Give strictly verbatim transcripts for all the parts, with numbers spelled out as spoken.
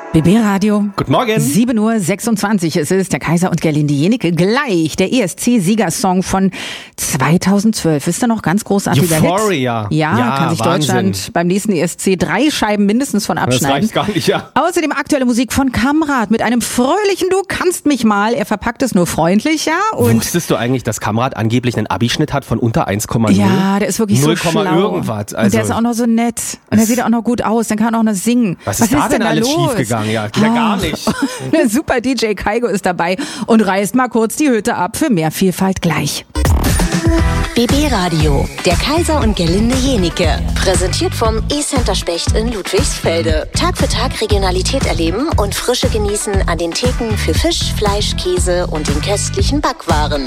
B B Radio. Guten Morgen. sieben Uhr sechsundzwanzig. Es ist der Kaiser und Gerlinde Jennecke. Gleich der E S C-Siegersong von zweitausendzwölf. Ist da noch ganz großartiger Euphoria. Hit? Ja, ja, kann sich Wahnsinn. Deutschland beim nächsten E S C drei Scheiben mindestens von abschneiden. Das reicht gar nicht, ja. Außerdem aktuelle Musik von Kamrat mit einem fröhlichen Du kannst mich mal. Er verpackt es nur freundlich, ja. Und wusstest du eigentlich, dass Kamrat angeblich einen Abischnitt hat von unter eins Komma null? ja, der ist wirklich null, so schlau. irgendwas. Also und der ist auch noch so nett. Und er sieht auch noch gut aus. Dann kann er auch noch singen. Was ist, Was ist da denn alles los? schiefgegangen? Ja, ja gar nicht. Der super D J Kaigo ist dabei und reißt mal kurz die Hütte ab für mehr Vielfalt gleich. B B Radio, der Kaiser und Gerlinde Jennecke. Präsentiert vom E-Center Specht in Ludwigsfelde. Tag für Tag Regionalität erleben und Frische genießen an den Theken für Fisch, Fleisch, Käse und den köstlichen Backwaren.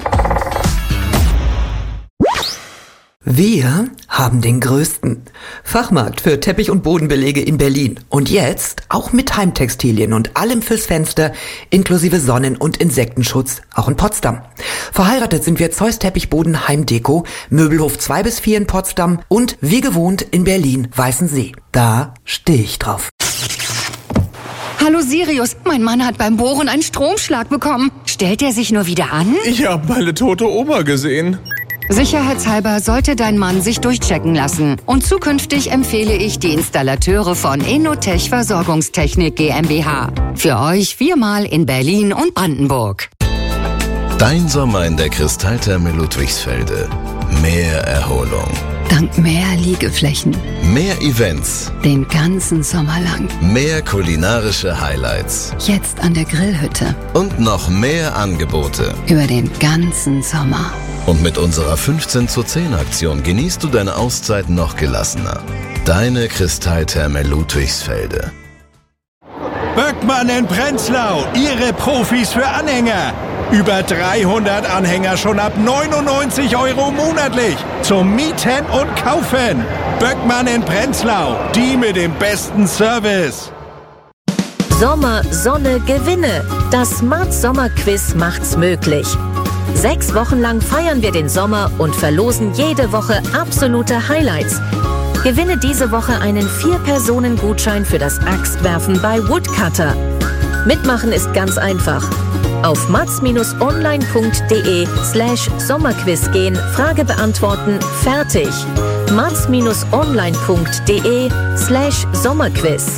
Wir haben den größten Fachmarkt für Teppich- und Bodenbelege in Berlin. Und jetzt auch mit Heimtextilien und allem fürs Fenster, inklusive Sonnen- und Insektenschutz, auch in Potsdam. Verheiratet sind wir Zeus Teppichboden Heimdeko, Möbelhof zwei bis vier in Potsdam und wie gewohnt in Berlin Weißensee. Da stehe ich drauf. Hallo Sirius, mein Mann hat beim Bohren einen Stromschlag bekommen. Stellt er sich nur wieder an? Ich habe meine tote Oma gesehen. Sicherheitshalber sollte dein Mann sich durchchecken lassen. Und zukünftig empfehle ich die Installateure von Innotech Versorgungstechnik GmbH. Für euch viermal in Berlin und Brandenburg. Dein Sommer in der Kristalltherme Ludwigsfelde. Mehr Erholung. Dank mehr Liegeflächen. Mehr Events. Den ganzen Sommer lang. Mehr kulinarische Highlights. Jetzt an der Grillhütte. Und noch mehr Angebote. Über den ganzen Sommer. Und mit unserer fünfzehn zu zehn Aktion genießt du deine Auszeit noch gelassener. Deine Kristalltherme Ludwigsfelde. Böckmann in Prenzlau, Ihre Profis für Anhänger. Über dreihundert Anhänger schon ab neunundneunzig Euro monatlich. Zum Mieten und Kaufen. Böckmann in Prenzlau, die mit dem besten Service. Sommer, Sonne, Gewinne. Das Mats Sommerquiz macht's möglich. Sechs Wochen lang feiern wir den Sommer und verlosen jede Woche absolute Highlights. Gewinne diese Woche einen Vier-Personen-Gutschein für das Axtwerfen bei Woodcutter. Mitmachen ist ganz einfach. Auf mats-online.de slash Sommerquiz gehen, Frage beantworten, fertig. mats-online.de slash Sommerquiz.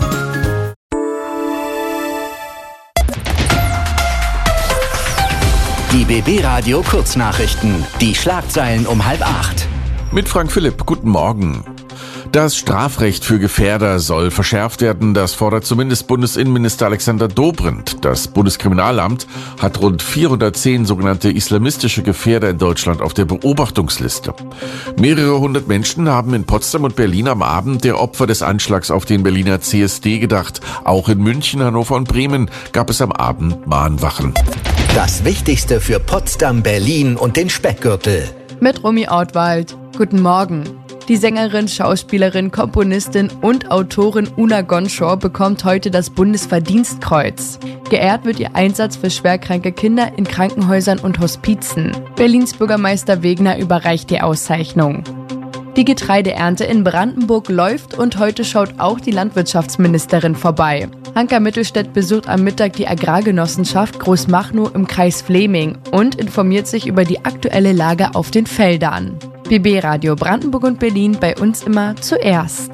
Die B B Radio Kurznachrichten. Die Schlagzeilen um halb acht. Mit Frank Philipp, guten Morgen. Das Strafrecht für Gefährder soll verschärft werden. Das fordert zumindest Bundesinnenminister Alexander Dobrindt. Das Bundeskriminalamt hat rund vierhundertzehn sogenannte islamistische Gefährder in Deutschland auf der Beobachtungsliste. Mehrere hundert Menschen haben in Potsdam und Berlin am Abend der Opfer des Anschlags auf den Berliner C S D gedacht. Auch in München, Hannover und Bremen gab es am Abend Mahnwachen. Das Wichtigste für Potsdam, Berlin und den Speckgürtel. Mit Romy Ortwald. Guten Morgen. Die Sängerin, Schauspielerin, Komponistin und Autorin Una Gonschor bekommt heute das Bundesverdienstkreuz. Geehrt wird ihr Einsatz für schwerkranke Kinder in Krankenhäusern und Hospizen. Berlins Bürgermeister Wegner überreicht die Auszeichnung. Die Getreideernte in Brandenburg läuft und heute schaut auch die Landwirtschaftsministerin vorbei. Hanka Mittelstädt besucht am Mittag die Agrargenossenschaft Großmachnow im Kreis Fleming und informiert sich über die aktuelle Lage auf den Feldern. B B Radio Brandenburg und Berlin, bei uns immer zuerst.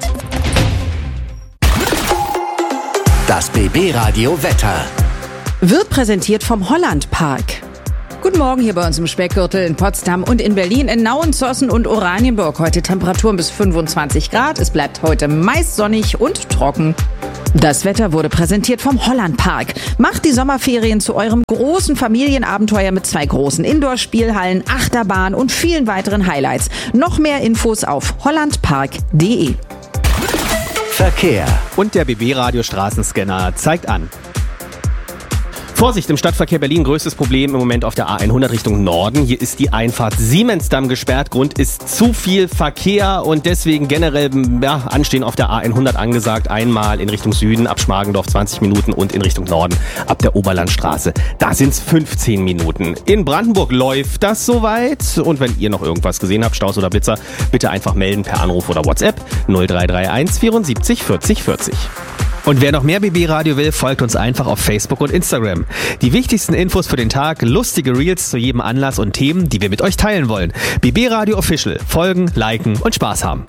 Das B B Radio Wetter. Wird präsentiert vom Holland Park. Guten Morgen hier bei uns im Speckgürtel in Potsdam und in Berlin, in Nauen, Zossen und Oranienburg. Heute Temperaturen bis fünfundzwanzig Grad. Es bleibt heute meist sonnig und trocken. Das Wetter wurde präsentiert vom Holland Park. Macht die Sommerferien zu eurem großen Familienabenteuer mit zwei großen Indoor-Spielhallen, Achterbahn und vielen weiteren Highlights. Noch mehr Infos auf hollandpark punkt de. Verkehr. Und der B B Radio Straßenscanner zeigt an. Vorsicht, im Stadtverkehr Berlin größtes Problem im Moment auf der A hundert Richtung Norden. Hier ist die Einfahrt Siemensdamm gesperrt. Grund ist zu viel Verkehr und deswegen generell ja, Anstehen auf der A hundert angesagt. Einmal in Richtung Süden ab Schmargendorf zwanzig Minuten und in Richtung Norden ab der Oberlandstraße. Da sind es fünfzehn Minuten. In Brandenburg läuft das soweit. Und wenn ihr noch irgendwas gesehen habt, Staus oder Blitzer, bitte einfach melden per Anruf oder WhatsApp null drei drei eins vierundsiebzig vierzig vierzig. Und wer noch mehr B B Radio will, folgt uns einfach auf Facebook und Instagram. Die wichtigsten Infos für den Tag, lustige Reels zu jedem Anlass und Themen, die wir mit euch teilen wollen. B B Radio Official. Folgen, liken und Spaß haben.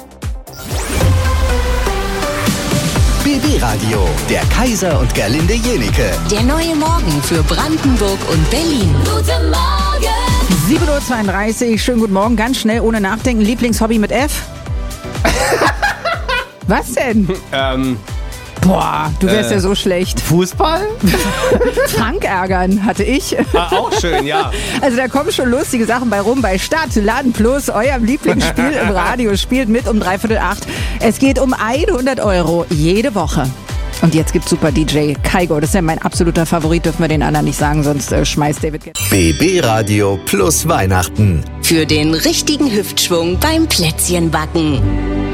B B Radio, der Kaiser und Gerlinde Jenike. Der neue Morgen für Brandenburg und Berlin. Guten Morgen! sieben Uhr zweiunddreißig, schönen guten Morgen, ganz schnell, ohne nachdenken. Lieblingshobby mit F? Was denn? Ähm... Boah, du wärst äh, ja so schlecht. Fußball? Frank ärgern, hatte ich. Ah, auch schön, ja. Also da kommen schon lustige Sachen bei rum. Bei Start, Laden Plus, eurem Lieblingsspiel im Radio, spielt mit um dreiviertel acht. Es geht um hundert Euro jede Woche. Und jetzt gibt's super D J Kaigo. Das ist ja mein absoluter Favorit, dürfen wir den anderen nicht sagen, sonst äh, schmeißt David. B B Radio plus Weihnachten. Für den richtigen Hüftschwung beim Plätzchenbacken.